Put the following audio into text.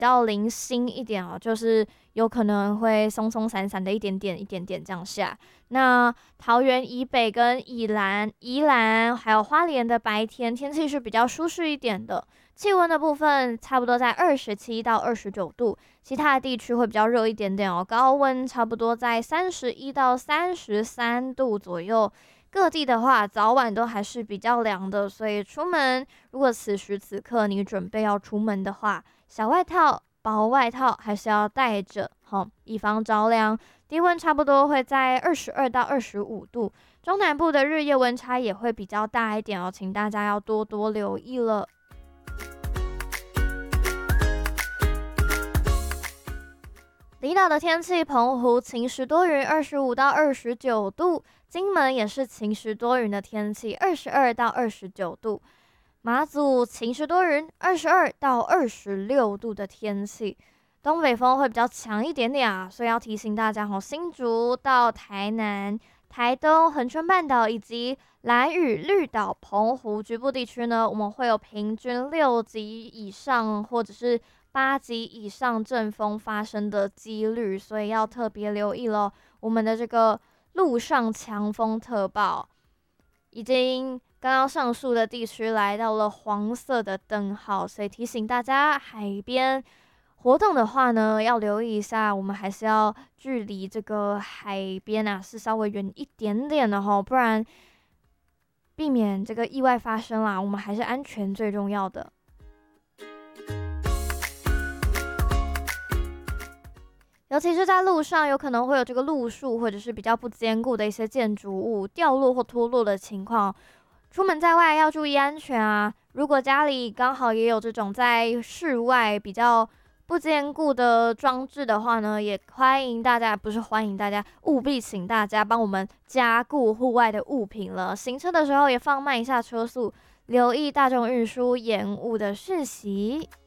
较零星一点哦，就是有可能会松松散散的一点点、一点点这样下。那桃园以北跟宜兰还有花莲的白天天气是比较舒适一点的，气温的部分差不多在27到29度，其他的地区会比较热一点点哦，高温差不多在31到33度左右。各地的话，早晚都还是比较凉的，所以出门如果此时此刻你准备要出门的话，小外套、薄外套还是要带着，好，以防着凉。低温差不多会在22到25度，中南部的日夜温差也会比较大一点哦，请大家要多多留意了。离岛的天气，澎湖晴时多云，25到29度；金门也是晴时多云的天气，22到29度；马祖晴时多云，22到26度的天气。东北风会比较强一点点啊，所以要提醒大家哦，新竹到台南、台东、恒春半岛以及兰屿、绿岛、澎湖局部地区呢，我们会有平均6级以上或者是8级以上阵风发生的几率，所以要特别留意咯。我们的这个陆上强风特报已经刚刚上述的地区来到了黄色的灯号，所以提醒大家海边活动的话呢，要留意一下，我们还是要距离这个海边啊是稍微远一点点的吼，不然避免这个意外发生啦，我们还是安全最重要的。尤其是在路上，有可能会有这个路树或者是比较不坚固的一些建筑物掉落或脱落的情况。出门在外要注意安全啊！如果家里刚好也有这种在室外比较不坚固的装置的话呢，也欢迎大家，不是欢迎大家，务必请大家帮我们加固户外的物品了。行车的时候也放慢一下车速，留意大众运输延误的讯息。